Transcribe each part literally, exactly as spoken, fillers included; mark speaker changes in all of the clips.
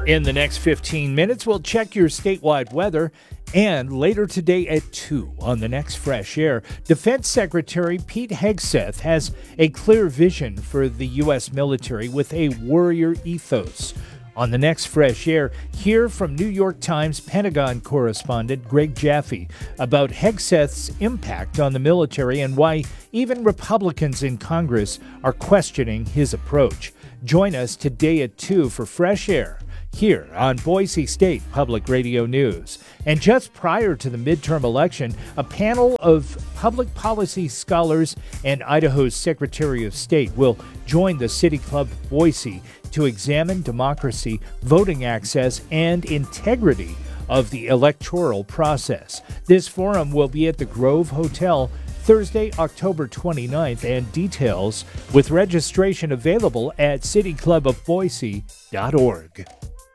Speaker 1: In the next fifteen minutes, we'll check your statewide weather. And later today at two on the next Fresh Air, Defense Secretary Pete Hegseth has a clear vision for the U S military with a warrior ethos. On the next Fresh Air, hear from New York Times Pentagon correspondent Greg Jaffe about Hegseth's impact on the military and why even Republicans in Congress are questioning his approach. Join us today at two for Fresh Air here on Boise State Public Radio News. And just prior to the midterm election, a panel of public policy scholars and Idaho's Secretary of State will join the City Club Boise to examine democracy, voting access, and integrity of the electoral process. This forum will be at the Grove Hotel Thursday, October twenty-ninth, and details with registration available at city club of boise dot org.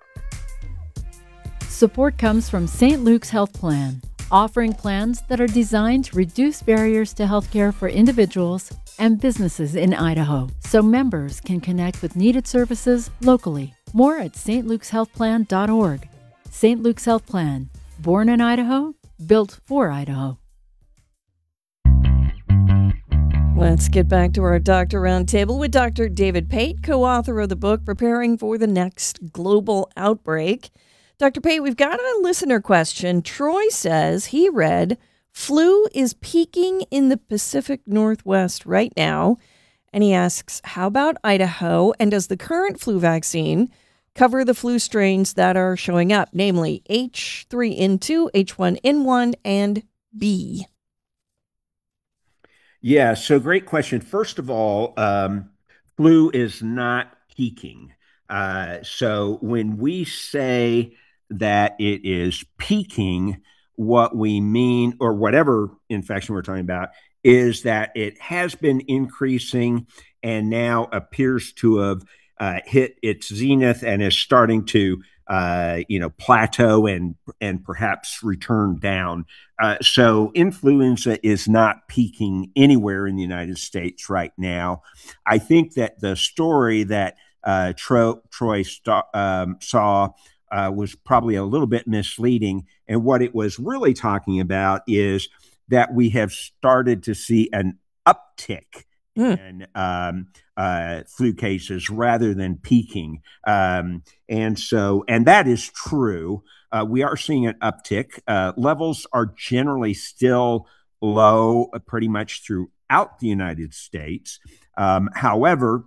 Speaker 2: Support comes from Saint Luke's Health Plan, offering plans that are designed to reduce barriers to healthcare for individuals and businesses in Idaho, so members can connect with needed services locally. More at s t lukes health plan dot org. Saint Luke's Health Plan, born in Idaho, built for Idaho.
Speaker 3: Let's get back to our Doctor Roundtable with Doctor David Pate, co-author of the book Preparing for the Next Global Outbreak. Doctor Pate, we've got a listener question. Troy says he read, flu is peaking in the Pacific Northwest right now. And he asks, how about Idaho? And does the current flu vaccine cover the flu strains that are showing up, namely H three N two, H one N one, and B?
Speaker 4: Yeah, so great question. First of all, um, flu is not peaking. Uh, so when we say that it is peaking, what we mean, or whatever infection we're talking about, is that it has been increasing and now appears to have uh, hit its zenith and is starting to, uh, you know, plateau and and perhaps return down. Uh, so influenza is not peaking anywhere in the United States right now. I think that the story that uh, Tro- Troy st- um, saw Uh, was probably a little bit misleading. And what it was really talking about is that we have started to see an uptick mm. in um, uh, flu cases rather than peaking. Um, and so, and that is true. Uh, we are seeing an uptick. Uh, levels are generally still low uh, pretty much throughout the United States. Um, however,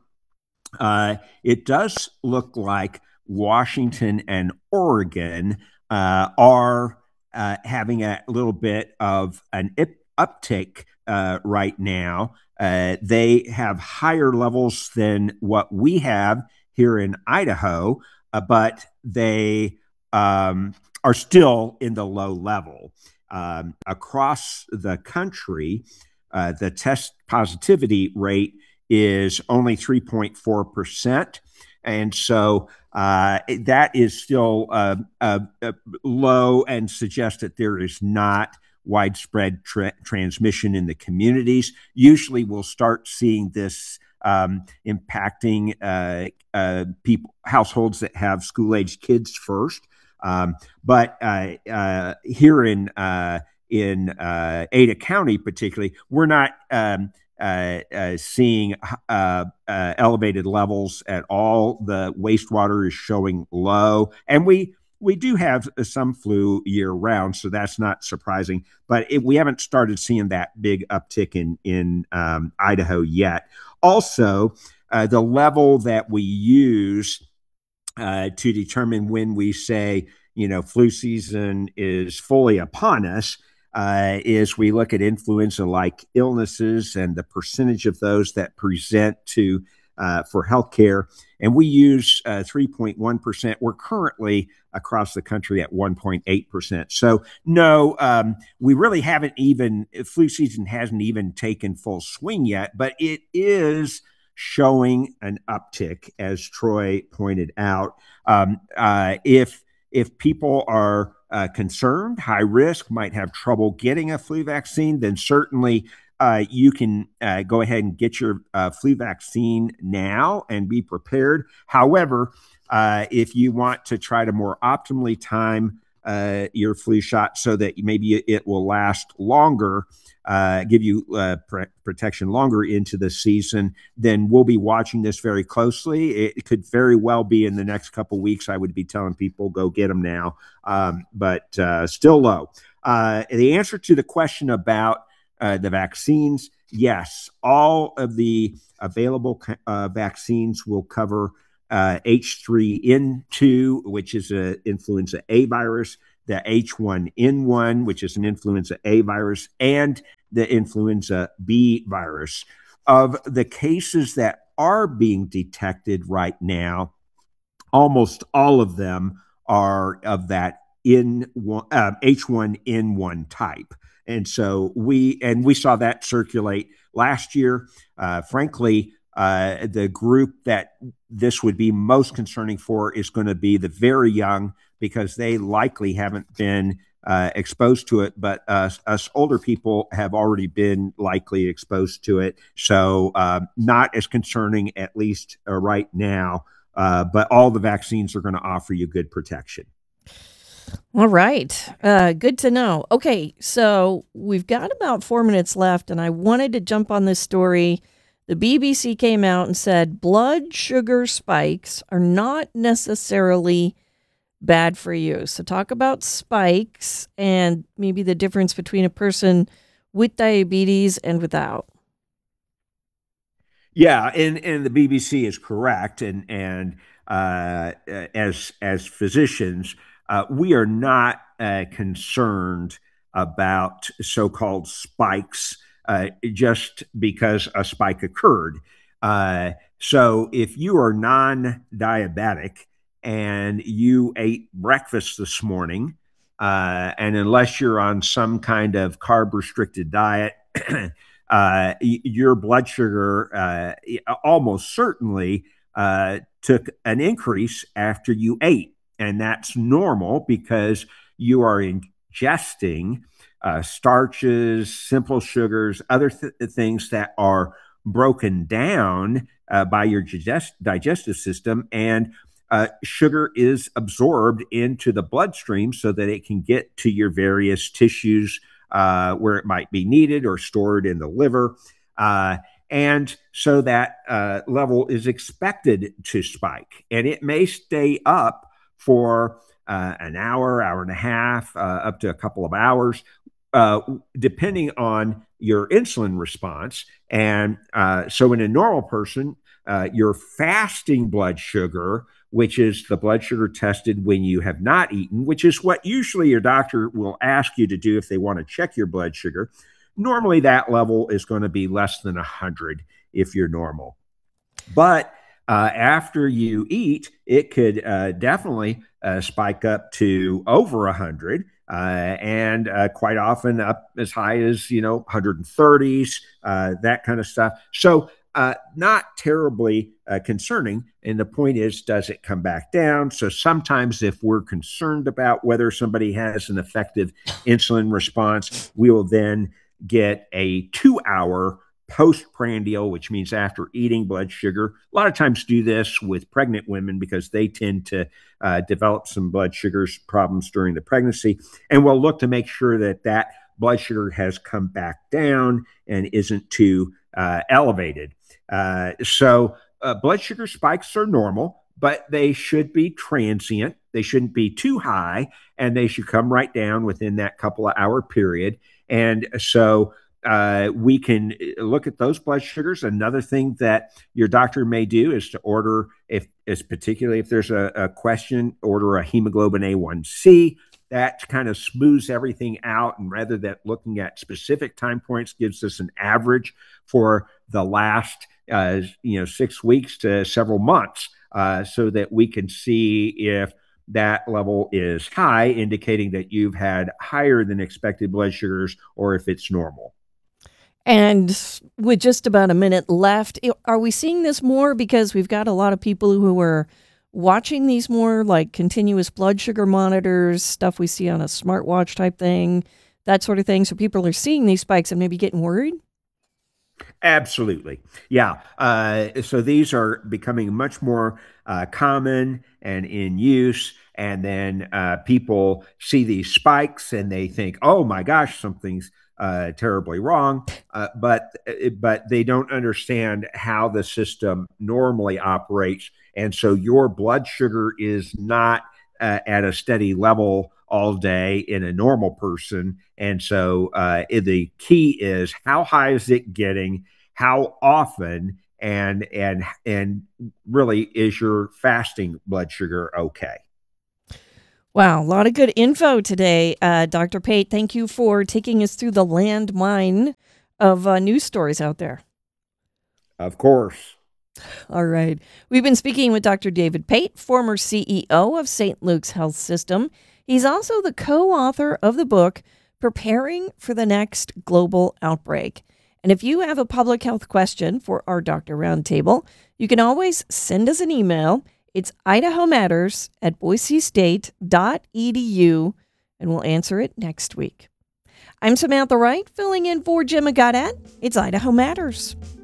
Speaker 4: uh, it does look like Washington and Oregon uh, are uh, having a little bit of an ip- uptick uh, right now. Uh, they have higher levels than what we have here in Idaho, uh, but they um, are still in the low level. Um, across the country, uh, the test positivity rate is only three point four percent. And so uh, that is still uh, uh, uh, low and suggests that there is not widespread tra- transmission in the communities. Usually we'll start seeing this um, impacting uh, uh, people, households that have school-aged kids first. Um, but uh, uh, here in uh, in uh, Ada County particularly, we're not um, Uh, uh, seeing uh, uh, elevated levels at all. The wastewater is showing low, and we we do have some flu year round, so that's not surprising. But it, we haven't started seeing that big uptick in in um, Idaho yet. Also, uh, the level that we use uh, to determine when we say, you know, flu season is fully upon us. Uh, is we look at influenza-like illnesses and the percentage of those that present to uh, for healthcare, and we use uh, three point one percent. We're currently across the country at one point eight percent. So no, um, we really haven't even, flu season hasn't even taken full swing yet, but it is showing an uptick, as Troy pointed out. Um, uh, if if people are Uh, concerned, high risk, might have trouble getting a flu vaccine, then certainly uh, you can uh, go ahead and get your uh, flu vaccine now and be prepared. However, uh, if you want to try to more optimally time uh, your flu shot so that maybe it will last longer, uh, give you uh, pr- protection longer into the season, then we'll be watching this very closely. It, it could very well be in the next couple weeks. I would be telling people, go get them now, um, but uh, still low. Uh, the answer to the question about uh, the vaccines, yes, all of the available uh, vaccines will cover uh, H three N two, which is an influenza A virus, the H one N one, which is an influenza A virus, and the influenza B virus. Of the cases that are being detected right now, almost all of them are of that N one, uh, H one N one type. And so we, and we saw that circulate last year. Uh, frankly, uh, the group that this would be most concerning for is going to be the very young, because they likely haven't been uh, exposed to it, but uh, us older people have already been likely exposed to it. So uh, not as concerning, at least uh, right now, uh, but all the vaccines are going to offer you good protection.
Speaker 3: All right. Uh, good to know. Okay, so we've got about four minutes left, and I wanted to jump on this story. The B B C came out and said blood sugar spikes are not necessarily bad for you. So talk about spikes and maybe the difference between a person with diabetes and without.
Speaker 4: Yeah, and, and the B B C is correct. And and uh, as as physicians, uh, we are not uh, concerned about so-called spikes uh, just because a spike occurred. Uh, so if you are non-diabetic and you ate breakfast this morning, uh, and unless you're on some kind of carb-restricted diet, uh, your blood sugar uh, almost certainly uh, took an increase after you ate. And that's normal because you are ingesting uh, starches, simple sugars, other th- things that are broken down uh, by your digest- digestive system. And uh, sugar is absorbed into the bloodstream so that it can get to your various tissues uh, where it might be needed or stored in the liver. Uh, and so that uh, level is expected to spike. And it may stay up for uh, an hour, hour and a half, uh, up to a couple of hours, uh, depending on your insulin response. And uh, so in a normal person, uh, your fasting blood sugar, which is the blood sugar tested when you have not eaten, which is what usually your doctor will ask you to do if they want to check your blood sugar. Normally that level is going to be less than one hundred if you're normal. But uh, after you eat, it could uh, definitely uh, spike up to over one hundred, uh, and uh, quite often up as high as, you know, one thirties, uh, that kind of stuff. So uh, not terribly uh, concerning. And the point is, does it come back down? So sometimes if we're concerned about whether somebody has an effective insulin response, we will then get a two-hour postprandial, which means after eating blood sugar. A lot of times do this with pregnant women because they tend to uh, develop some blood sugar problems during the pregnancy. And we'll look to make sure that that blood sugar has come back down and isn't too uh, elevated. Uh, so uh, blood sugar spikes are normal, but they should be transient. They shouldn't be too high, and they should come right down within that couple of hour period. And so uh, we can look at those blood sugars. Another thing that your doctor may do is to order, if is particularly if there's a, a question, order a hemoglobin A one C. That kind of smooths everything out, and rather than looking at specific time points, gives us an average for the last uh, you know six weeks to several months, uh, so that we can see if that level is high, indicating that you've had higher than expected blood sugars, or if it's normal.
Speaker 3: And with just about a minute left, are we seeing this more because we've got a lot of people who are watching these more, like continuous blood sugar monitors, stuff we see on a smartwatch type thing, that sort of thing? So people are seeing these spikes and maybe getting worried?
Speaker 4: Absolutely. Yeah. Uh, so these are becoming much more uh, common and in use. And then uh, people see these spikes and they think, oh my gosh, something's uh, terribly wrong. Uh, but, but they don't understand how the system normally operates. And so your blood sugar is not uh, at a steady level all day in a normal person. And so uh, the key is, how high is it getting? How often? And and and really, is your fasting blood sugar okay?
Speaker 3: Wow, a lot of good info today. Uh, Doctor Pate, thank you for taking us through the landmine of uh, news stories out there.
Speaker 4: Of course.
Speaker 3: All right. We've been speaking with Doctor David Pate, former C E O of Saint Luke's Health System. He's also the co-author of the book, Preparing for the Next Global Outbreak. And if you have a public health question for our Doctor Roundtable, you can always send us an email. It's Idaho Matters at boise state dot e d u, and we'll answer it next week. I'm Samantha Wright, filling in for Jim Agadat. It's Idaho Matters.